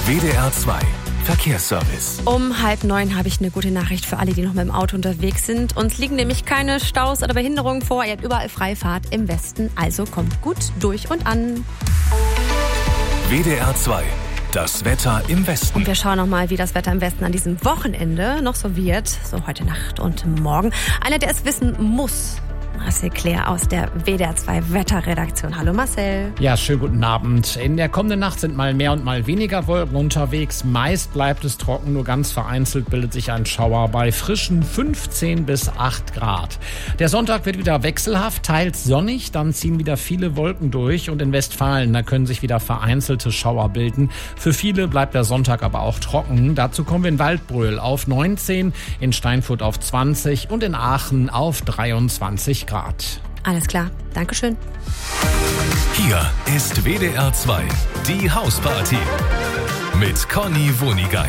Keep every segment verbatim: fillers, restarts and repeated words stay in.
W D R zwei Verkehrsservice. Um halb neun habe ich eine gute Nachricht für alle, die noch mit dem Auto unterwegs sind. Uns liegen nämlich keine Staus oder Behinderungen vor. Ihr habt überall Freifahrt im Westen, also kommt gut durch und an. W D R zwei, das Wetter im Westen. Und wir schauen nochmal, wie das Wetter im Westen an diesem Wochenende noch so wird. So heute Nacht und morgen. Einer, der es wissen muss. Marcel Claire aus der W D R zwei Wetterredaktion. Hallo Marcel. Ja, schönen guten Abend. In der kommenden Nacht sind mal mehr und mal weniger Wolken unterwegs. Meist bleibt es trocken, nur ganz vereinzelt bildet sich ein Schauer bei frischen fünfzehn bis acht Grad. Der Sonntag wird wieder wechselhaft, teils sonnig, dann ziehen wieder viele Wolken durch und in Westfalen, da können sich wieder vereinzelte Schauer bilden. Für viele bleibt der Sonntag aber auch trocken. Dazu kommen wir in Waldbröl auf neunzehn, in Steinfurt auf zwanzig und in Aachen auf dreiundzwanzig Grad. Alles klar, Dankeschön. Hier ist W D R zwei, die Hausparty mit Conny Wonigkeit.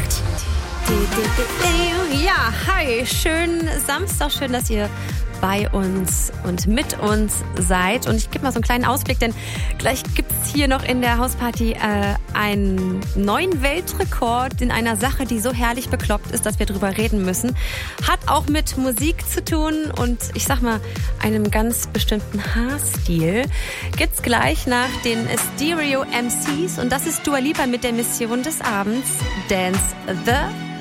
Ja, hi, schönen Samstag, schön, dass ihr bei uns und mit uns seid. Und ich gebe mal so einen kleinen Ausblick, denn gleich gibt es hier noch in der Hausparty äh, einen neuen Weltrekord in einer Sache, die so herrlich bekloppt ist, dass wir drüber reden müssen. Hat auch mit Musik zu tun und ich sag mal, einem ganz bestimmten Haarstil. Gibt's gleich nach den Stereo M Cs und das ist Dua Lipa mit der Mission des Abends, Dance the